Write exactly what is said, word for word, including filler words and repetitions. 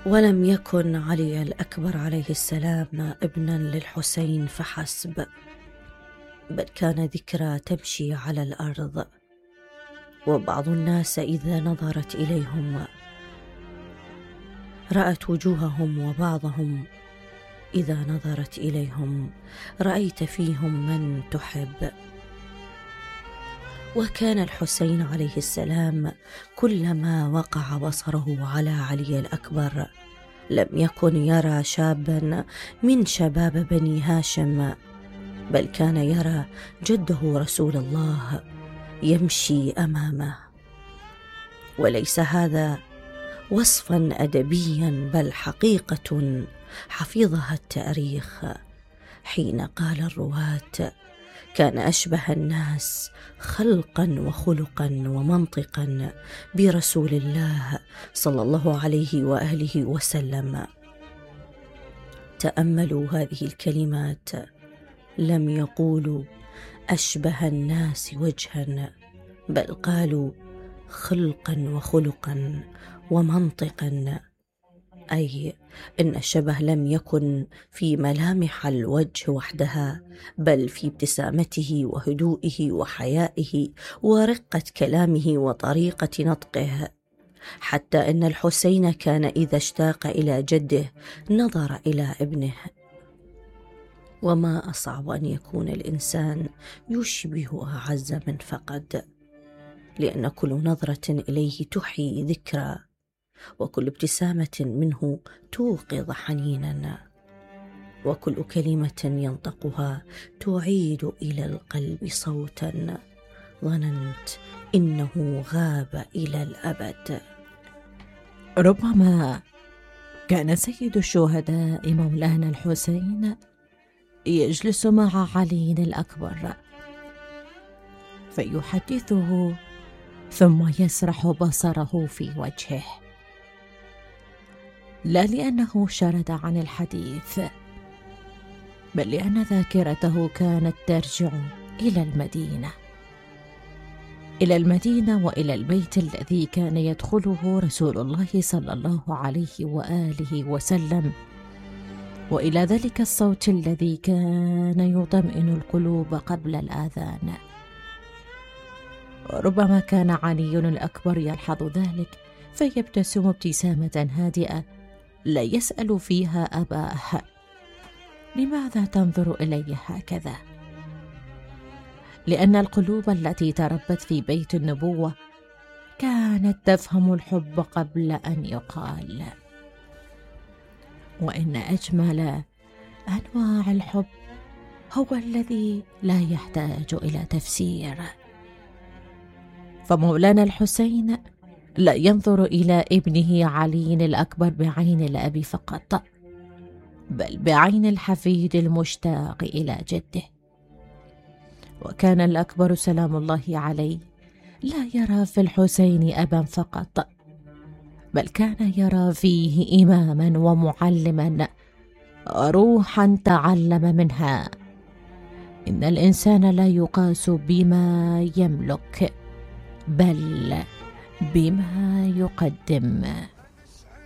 ولم يكن علي الأكبر عليه السلام ابنا للحسين فحسب، بل كان ذكرى تمشي على الأرض. وبعض الناس إذا نظرت إليهم رأت وجوههم، وبعضهم إذا نظرت إليهم رأيت فيهم من تحب. وكان الحسين عليه السلام كلما وقع بصره على علي الأكبر لم يكن يرى شابا من شباب بني هاشم، بل كان يرى جده رسول الله يمشي أمامه. وليس هذا وصفا أدبيا، بل حقيقة حفظها التاريخ، حين قال الرواة: كان أشبه الناس خلقا وخلقا ومنطقا برسول الله صلى الله عليه وآله وسلم. تأملوا هذه الكلمات، لم يقولوا أشبه الناس وجها، بل قالوا خلقا وخلقا ومنطقا، أي إن الشبه لم يكن في ملامح الوجه وحدها، بل في ابتسامته وهدوئه وحيائه ورقة كلامه وطريقة نطقه، حتى إن الحسين كان إذا اشتاق إلى جده نظر إلى ابنه. وما أصعب أن يكون الإنسان يشبه أعز من فقد، لأن كل نظرة إليه تحيي ذكرى، وكل ابتسامة منه توقظ حنينا، وكل كلمة ينطقها تعيد إلى القلب صوتا ظننت إنه غاب إلى الأبد. ربما كان سيد الشهداء مولانا الحسين يجلس مع علي الأكبر فيحدثه، ثم يسرح بصره في وجهه، لا لأنه شرد عن الحديث، بل لأن ذاكرته كانت ترجع إلى المدينة، إلى المدينة وإلى البيت الذي كان يدخله رسول الله صلى الله عليه وآله وسلم، وإلى ذلك الصوت الذي كان يطمئن القلوب قبل الآذان. ربما كان علي الأكبر يلحظ ذلك فيبتسم ابتسامة هادئة لا يسأل فيها أباه: لماذا تنظر إلي هكذا؟ لأن القلوب التي تربت في بيت النبوة كانت تفهم الحب قبل أن يقال. وإن أجمل أنواع الحب هو الذي لا يحتاج إلى تفسير. فمولانا الحسين لا ينظر إلى ابنه علي الأكبر بعين الأب فقط، بل بعين الحفيد المشتاق إلى جده. وكان الأكبر سلام الله عليه لا يرى في الحسين أبا فقط، بل كان يرى فيه إماما ومعلما، روحا تعلم منها. إن الإنسان لا يقاس بما يملك، بل بما يقدم.